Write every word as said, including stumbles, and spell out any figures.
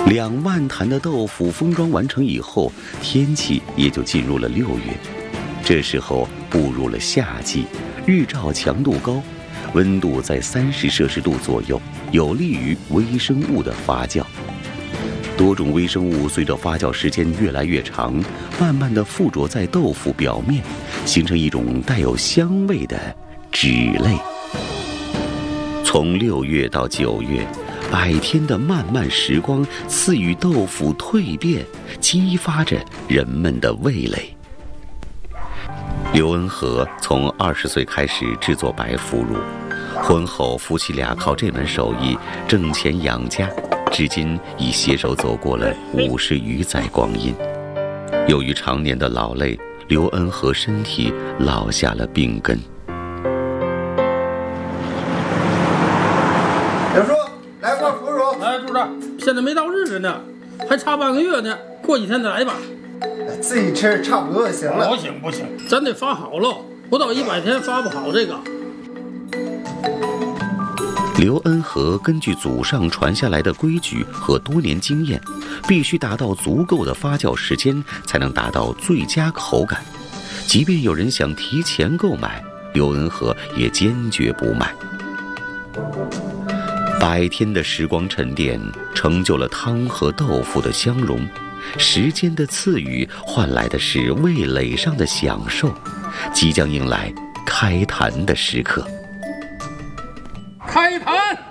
两万坛的豆腐封装完成以后，天气也就进入了六月。这时候步入了夏季，日照强度高，温度在三十摄氏度左右，有利于微生物的发酵。多种微生物随着发酵时间越来越长，慢慢地附着在豆腐表面，形成一种带有香味的脂类。从六月到九月，百天的漫漫时光赐予豆腐蜕变，激发着人们的味蕾。刘恩和从二十岁开始制作白腐乳，婚后夫妻俩靠这门手艺挣钱养家，至今已携手走过了五十余载光阴。由于常年的劳累，刘恩和身体落下了病根。 刘叔，来块腐乳。 来，柱子，现在没到日子呢，还差半个月呢，过几天再来吧。 自己吃差不多就行了。 不行不行，咱得发好喽，不到一百天发不好这个。 刘恩和根据祖上传下来的规矩和多年经验，必须达到足够的发酵时间，才能达到最佳口感。即便有人想提前购买，刘恩和也坚决不卖。百天的时光沉淀，成就了汤和豆腐的相融。时间的赐予换来的是味蕾上的享受，即将迎来开坛的时刻。 开坛。